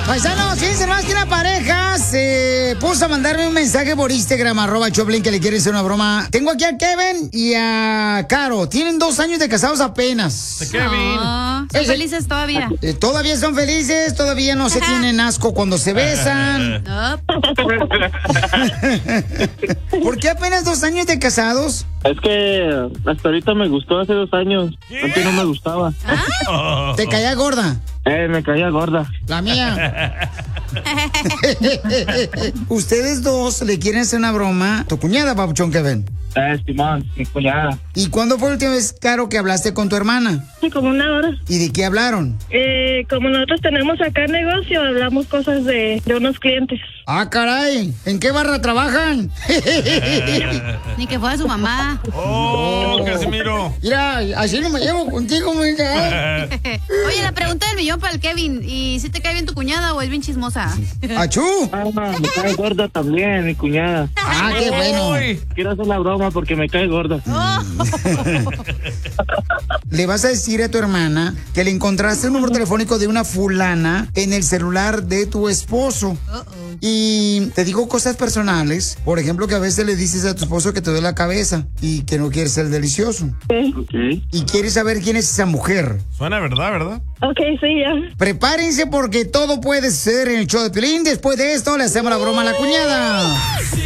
Paisanos, fíjense más que una pareja se puso a mandarme un mensaje por Instagram, @Choplin, que le quiere hacer una broma. Tengo aquí a Kevin y a Caro. Tienen 2 años de casados apenas. Kevin. Son felices todavía. Todavía son felices, todavía no se tienen asco cuando se besan. ¿Por qué apenas 2 años de casados? Es que hasta ahorita me gustó hace 2 años. Antes no me gustaba. ¿Te caía gorda? Me caía gorda. La mía. Ustedes dos le quieren hacer una broma a tu cuñada, papuchón Kevin. Simón, mi cuñada. ¿Y cuándo fue la última vez, Caro, que hablaste con tu hermana? Sí, como 1 hora. ¿Y de qué hablaron? Como nosotros tenemos acá negocio, hablamos cosas de unos clientes. Ah, caray. ¿En qué barra trabajan? Ni que fuera su mamá. Oh, Casimiro. Mira, así no me llevo contigo, mija. Oye, la pregunta del millón para el Kevin. ¿Y si te cae bien tu cuñada o es bien chismosa? ¡Achú! Me cae gorda también, mi cuñada. Ah, qué bueno. Quiero hacer la broma porque me cae gorda. Le vas a decir a tu hermana que le encontraste el número telefónico de una fulana en el celular de tu esposo. Y te digo cosas personales. Por ejemplo, que a veces le dices a tu esposo que te duele la cabeza y que no quieres ser delicioso. Okay. Y quieres saber quién es esa mujer. Suena ¿verdad? Ok, sí, ya. Prepárense porque todo puede suceder en el show de Piolín. Después de esto le hacemos la broma a la cuñada.